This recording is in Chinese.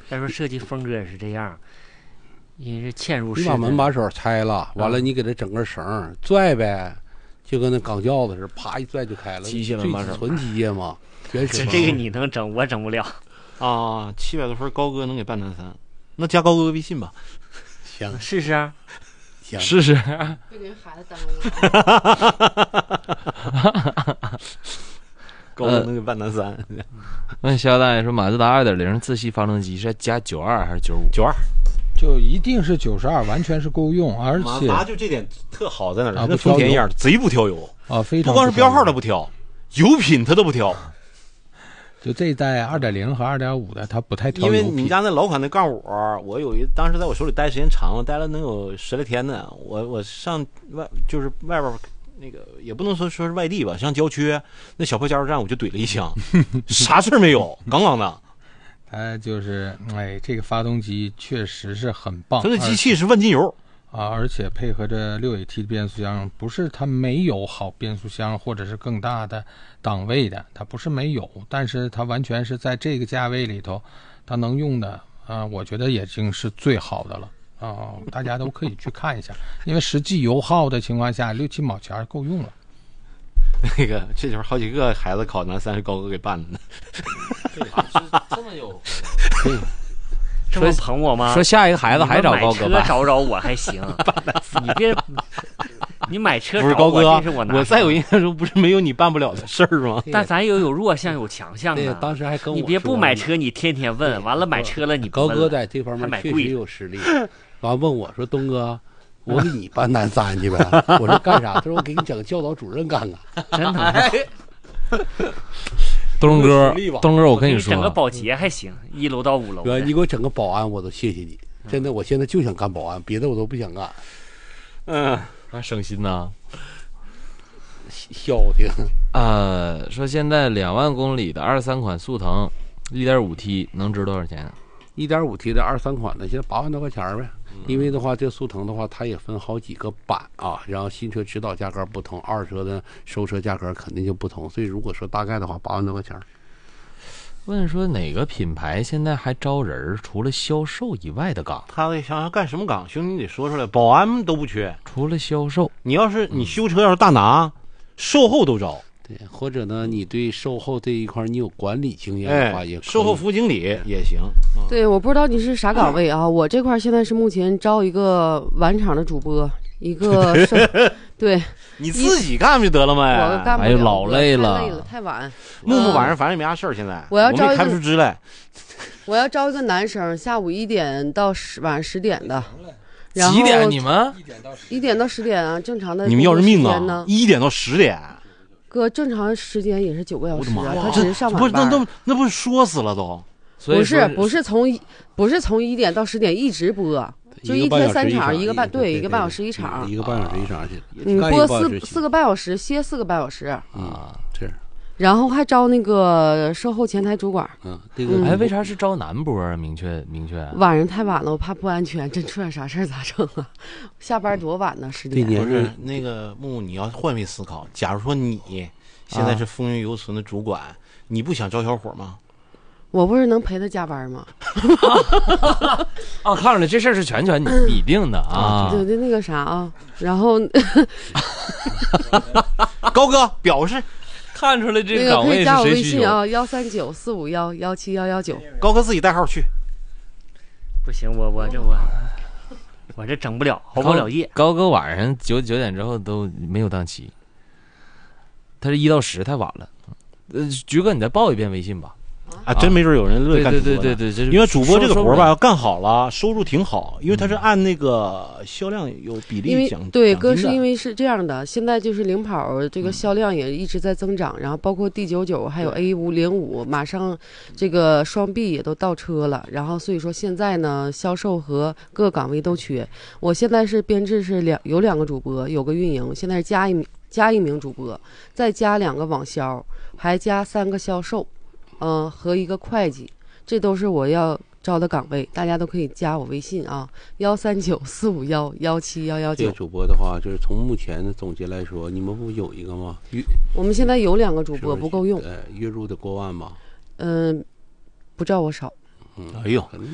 再说设计风格也是这样，因为是嵌入式你的。 把门把手拆了，完了你给它整根绳拽呗，就跟那钢轿子似的，啪一拽就开了。 机械门把手， 纯机械嘛，原始。 这个你能整，我整不了。 啊，700多分，高哥能给办单3，那加高哥微信吧。 行， 试试啊。 行， 试试。 别给人孩子耽误了。 高哥能给办单3。 问肖大爷说，马自达2.0自吸发动机是加92还是95？92， 就一定是92，完全是够用，而且马自达就这点特好在哪儿？ 啊跟丰田一样，贼不挑油啊，非常不光是标号它不挑，油品它都不挑。 就这一代2.0和2.5的，它不太挑因油品。 为你家那老款的杠5，我当时在我手里待时间长了，待了能有10来天呢。我上就是外边那个也不能说是外地吧，上郊区那小破加油站我就怼了一枪，啥事儿没有，杠杠的。 就是这个发动机确实是很棒， 它的机器是万金油啊，而且配合着6AT 的变速箱，不是它没有好变速箱或者是更大的档位的，它不是没有，但是它完全是在这个价位里头它能用的我觉得已经是最好的了大家都可以去看一下，因为实际油耗的情况下6、7毛钱够用了。 那个这就是好几个孩子考单3是高哥给办的呢。 这么有这么捧我吗？ 说下一个孩子还找高哥办，找找我还行。你别，你买车不是高哥， 我在我印象中不是没有你办不了的事儿吗？ 但咱有弱项有强项对， 的。 当时还跟我你别不买车，你天天问，完了买车了你高哥在这方面确实有实力。完问我说：“东哥，我给你办单3去呗。”我说干啥？他说我给你整个教导主任干干。 真的。 东哥，我跟你说， 整个保洁还行，1楼到5楼。 你给我整个保安，我都谢谢你。真的，我现在就想干保安，别的我都不想干。 还省心呐， 消停。 说现在2万公里的23款速腾 1.5T 能值多少钱 ？1.5T 的23款的，现在8万多块钱呗。因为的话，这速腾的话，它也分好几个版啊，然后新车指导价格不同，二手车的收车价格肯定就不同，所以如果说大概的话，8万多块钱。 问说哪个品牌现在还招人？除了销售以外的岗， 他得想想干什么岗？兄弟，你得说出来。保安都不缺， 除了销售， 你要是你修车要是大拿，售后都招。 对，或者呢，你对售后这一块你有管理经验的话，也售后服务经理也行。 对，我不知道你是啥岗位啊？我这块现在是目前招一个晚场的主播，一个对， 你自己干不就得了吗？ 我干不了， 老累了， 太累了，太晚。 木木晚上反正也没啥事儿，现在我要招一个， 开不出支来。 我要招一个男生，下午1点到晚上10点的。然后几点？你们 1点到10点啊，正常的。 你们要人命啊！1点到10点。 哥，正常时间也是9个小时啊，他只是上晚班。那不是说死了都？ 不是从1点到10点一直播，就一天3场，一个半小时一场， 一个半小时一场去。 你播4个半小时，歇4个半小时啊，是。 然后还招那个售后前台主管。 为啥是招男播啊？明确。 晚上太晚了，我怕不安全，真出点啥事儿咋整啊？下班多晚呢？10点。 不是那个木木，你要换位思考。假如说你现在是风云犹存的主管，你不想招小伙吗？ 我不是能陪他加班吗？ 看出来这事儿是全你定的啊。 对，那个啥啊，然后高哥表示。 看出来这个岗位是谁需求。 可以加我微信啊，139451179。 高哥自己带号去。 不行，我这整不了，熬不了夜。 高哥晚上9点之后都没有档期，他是1到10太晚了。菊哥，你再报一遍微信吧。 真没准有人乐意干主播。 对， 因为主播这个活吧，要干好了，收入挺好，因为他是按那个销量有比例奖。 对，哥是因为是这样的，现在就是领跑这个销量也一直在增长，然后包括 D99还有 A505，马上这个双 B 也都到车了，然后所以说现在呢，销售和各岗位都缺。我现在是编制是有2个主播，有个运营，现在是加一名主播，再加2个网销，还加3个销售。和一个会计，这都是我要招的岗位，大家都可以加我微信啊，13945117119。 这个主播的话，就是从目前的总结来说，你们不有一个吗？ 我们现在有2个主播不够用， 月入得过万吗？ 不照我少。 哎呦，